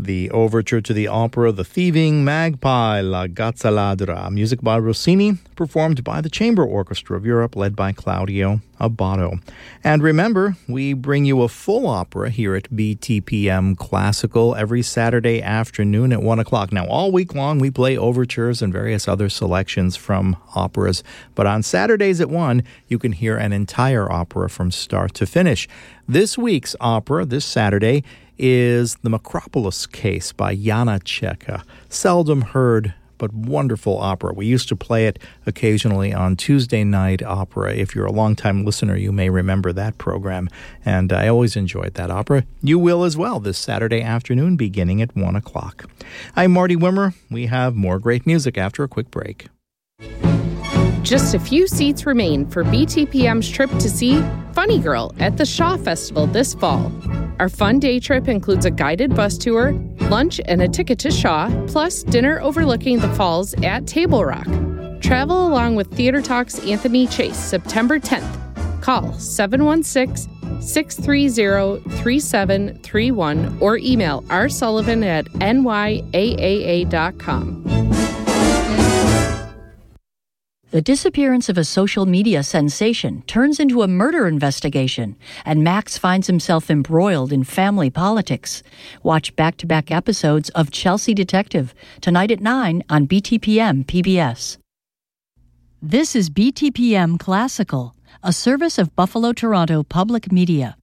The overture to the opera The Thieving Magpie, La Gazza Ladra, music by Rossini, performed by the Chamber Orchestra of Europe, led by Claudio Abbado. And remember, we bring you a full opera here at BTPM Classical every Saturday afternoon at 1 o'clock. Now, all week long, we play overtures and various other selections from operas. But on Saturdays at 1, you can hear an entire opera from start to finish. This week's opera, this Saturday, is The Macropolis Case by Janacek. Seldom heard but wonderful opera. We used to play it occasionally on Tuesday Night Opera. If you're a longtime listener, you may remember that program. And I always enjoyed that opera. You will as well this Saturday afternoon beginning at 1 o'clock. I'm Marty Wimmer. We have more great music after a quick break. Just a few seats remain for BTPM's trip to see Funny Girl at the Shaw Festival this fall. Our fun day trip includes a guided bus tour, lunch, and a ticket to Shaw, plus dinner overlooking the falls at Table Rock. Travel along with Theater Talk's Anthony Chase, September 10th. Call 716-630-3731 or email rsullivan@nyaaa.com. The disappearance of a social media sensation turns into a murder investigation, and Max finds himself embroiled in family politics. Watch back-to-back episodes of Chelsea Detective, tonight at 9 on BTPM PBS. This is BTPM Classical, a service of Buffalo Toronto Public Media.